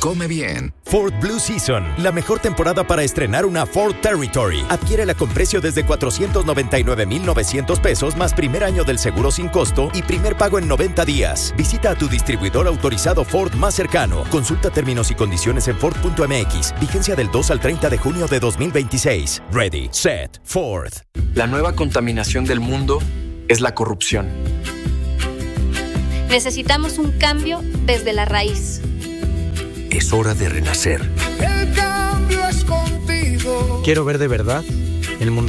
come bien. Ford Blue Season, la mejor temporada para estrenar una Ford Territory. Adquiérela con precio desde $499,900 más primer año del seguro sin costo y primer pago en 90 días. Visita a tu distribuidor autorizado Ford más cercano. Consulta términos y condiciones en Ford.mx. Vigencia del 2 al 30 de junio de 2026. Ready, set, Ford. La nueva contaminación del mundo es la corrupción. Necesitamos un cambio desde la raíz. Es hora de renacer. El cambio es contigo. Quiero ver de verdad el mundo